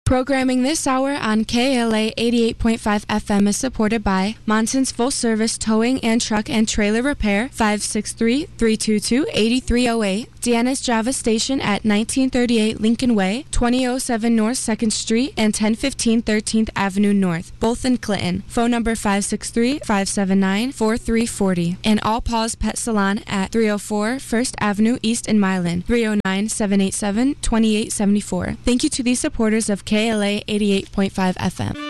Programming this hour on KLA 88.5 FM is supported by Monson's Full Service Towing and Truck and Trailer Repair, 563-322-8308. Deanna's Java Station at 1938 Lincoln Way, 2007 North 2nd Street, and 1015 13th Avenue North, both in Clinton. Phone number 563-579-4340. And All Paws Pet Salon at 304 1st Avenue East in Milan, 309-787-2874. Thank you to the supporters of KLA 88.5 FM.